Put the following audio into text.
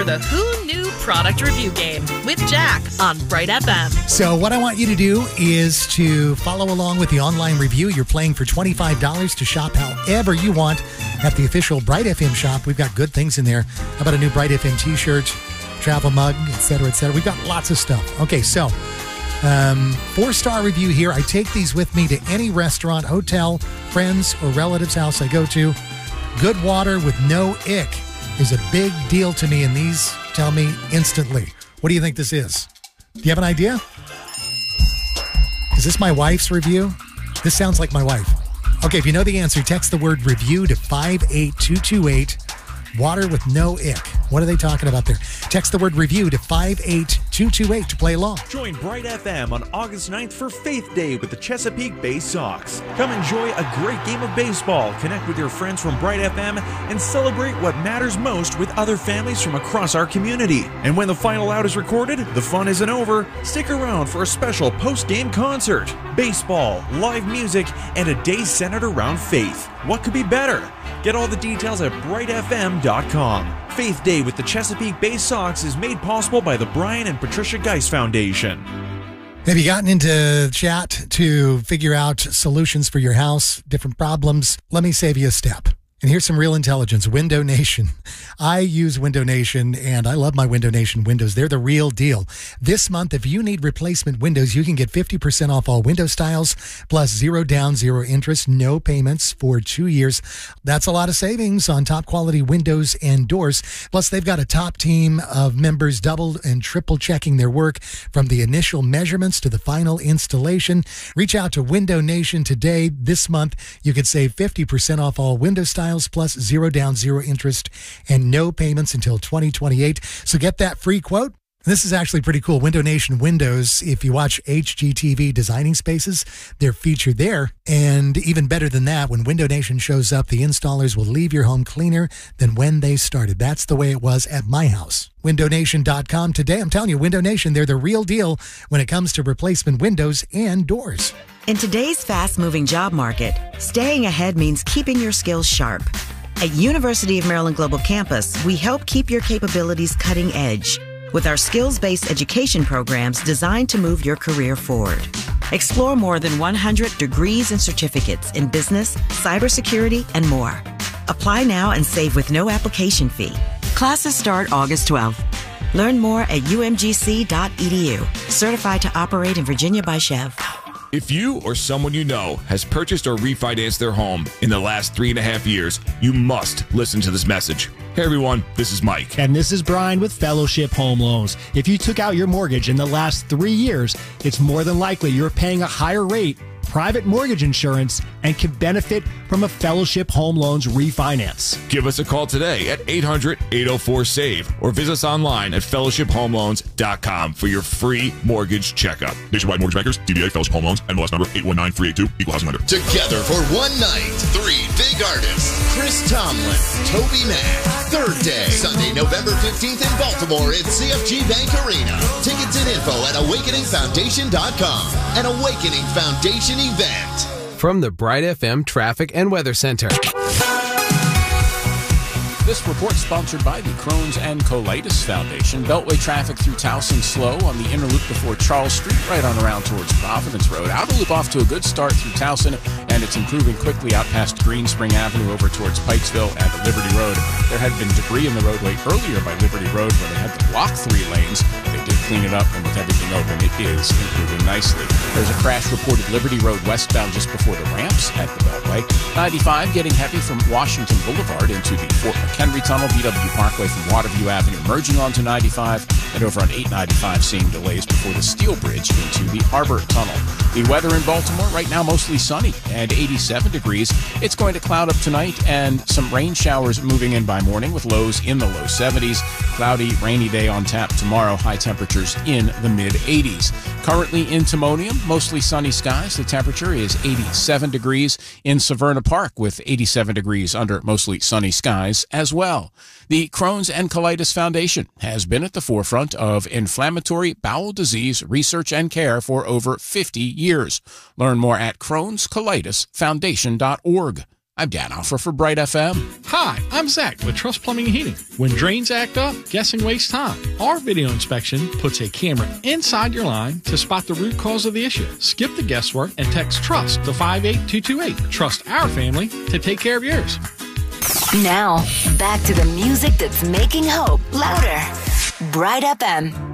the Who Knew Product Review Game with Jack on Bright FM. So what I want you to do is to follow along with the online review. You're playing for $25 to shop however you want at the official Bright FM shop. We've got good things in there. How about a new Bright FM t-shirt, travel mug, etc., etc. We've got lots of stuff. Okay, so 4-star review here. I take these with me to any restaurant, hotel, friends, or relatives' house I go to. Good water with no ick is a big deal to me, and these tell me instantly. What do you think this is? Do you have an idea? Is this my wife's review? This sounds like my wife. Okay, if you know the answer, text the word review to 58228. Water with no ick. What are they talking about there? Text the word review to 58228 to play along. Join Bright FM on August 9th for Faith Day with the Chesapeake Bay Sox. Come enjoy a great game of baseball, connect with your friends from Bright FM, and celebrate what matters most with other families from across our community. And when the final out is recorded, the fun isn't over. Stick around for a special post-game concert. Baseball, live music, and a day centered around faith. What could be better? Get all the details at brightfm.com. Faith Day with the Chesapeake Bay Sox is made possible by the Brian and Patricia Geis Foundation. Have you gotten into chat to figure out solutions for your house, different problems? Let me save you a step. And here's some real intelligence. Window Nation. I use Window Nation, and I love my Window Nation windows. They're the real deal. This month, if you need replacement windows, you can get 50% off all window styles, plus 0 down, 0 interest, no payments for 2 years. That's a lot of savings on top quality windows and doors. Plus, they've got a top team of members double and triple checking their work from the initial measurements to the final installation. Reach out to Window Nation today. This month, you could save 50% off all window styles, plus 0 down, 0 interest, and no payments until 2028. So get that free quote. This is actually pretty cool. Window Nation windows, if you watch HGTV Designing Spaces, they're featured there. And even better than that, when Window Nation shows up, the installers will leave your home cleaner than when they started. That's the way it was at my house. WindowNation.com today. I'm telling you, Window Nation, they're the real deal when it comes to replacement windows and doors. In today's fast-moving job market, staying ahead means keeping your skills sharp. At University of Maryland Global Campus, we help keep your capabilities cutting edge with our skills-based education programs designed to move your career forward. Explore more than 100 degrees and certificates in business, cybersecurity, and more. Apply now and save with no application fee. Classes start August 12th. Learn more at umgc.edu. Certified to operate in Virginia by Chev. If you or someone you know has purchased or refinanced their home in the last 3.5 years, you must listen to this message. Hey everyone, this is Mike. And this is Brian with Fellowship Home Loans. If you took out your mortgage in the last 3 years, it's more than likely you're paying a higher rate, private mortgage insurance, and can benefit from a Fellowship Home Loans refinance. Give us a call today at 800-804-SAVE or visit us online at fellowshiphomeloans.com for your free mortgage checkup. Nationwide Mortgage Bankers, DBA Fellowship Home Loans, NMLS number 819382, Equal Housing Lender. Together for one night, 3 big artists. Chris Tomlin, Toby Mac. Third day, Sunday, November 15th in Baltimore at CFG Bank Arena. Tickets and info at awakeningfoundation.com. An Awakening Foundation event. From the Bright FM Traffic and Weather Center. This report sponsored by the Crohn's and Colitis Foundation. Beltway traffic through Towson slow on the inner loop before Charles Street, right on around towards Providence Road. Outer loop off to a good start through Towson, and it's improving quickly out past Greenspring Avenue over towards Pikesville and Liberty Road. There had been debris in the roadway earlier by Liberty Road where they had to block 3 lanes. They did clean it up, and with everything open, it is improving nicely. There's a crash reported Liberty Road westbound just before the ramps at the Beltway. 95 getting heavy from Washington Boulevard into the Fort McHenry Tunnel, BW Parkway from Waterview Avenue merging onto 95, and over on 895 seeing delays before the Steel Bridge into the Harbor Tunnel. The weather in Baltimore right now mostly sunny and 87 degrees. It's going to cloud up tonight and some rain showers moving in by morning with lows in the low 70s. Cloudy, rainy day on tap tomorrow, high temperatures in the mid 80s. Currently in Timonium, mostly sunny skies. The temperature is 87 degrees in Severna Park with 87 degrees under mostly sunny skies as well. The Crohn's and Colitis Foundation has been at the forefront of inflammatory bowel disease research and care for over 50 years. Learn more at Crohn'sColitisFoundation.org. I'm Dan Offer for Bright FM. Hi, I'm Zach with Trust Plumbing and Heating. When drains act up, guessing wastes time. Our video inspection puts a camera inside your line to spot the root cause of the issue. Skip the guesswork and text TRUST to 58228. Trust our family to take care of yours. Now, back to the music that's making hope louder. Bright FM.